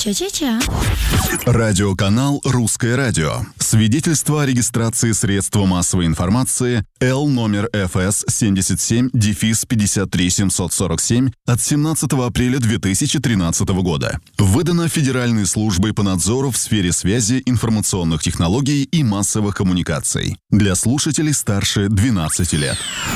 Ча-ча-ча. Радиоканал «Русское радио». Свидетельство о регистрации средства массовой информации Л номер ФС 77-53747 от 17 апреля 2013 года. Выдано Федеральной службой по надзору в сфере связи, информационных технологий и массовых коммуникаций. Для слушателей старше 12 лет.